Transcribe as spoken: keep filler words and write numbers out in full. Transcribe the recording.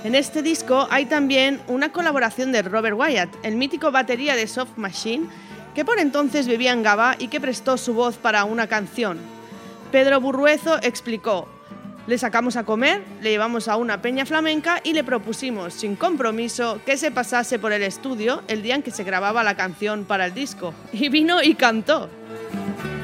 En este disco hay también una colaboración de Robert Wyatt, el mítico batería de Soft Machine, que por entonces vivía en Gavà y que prestó su voz para una canción. Pedro Burruezo explicó: le sacamos a comer, le llevamos a una peña flamenca y le propusimos, sin compromiso, que se pasase por el estudio el día en que se grababa la canción para el disco. Y vino y cantó.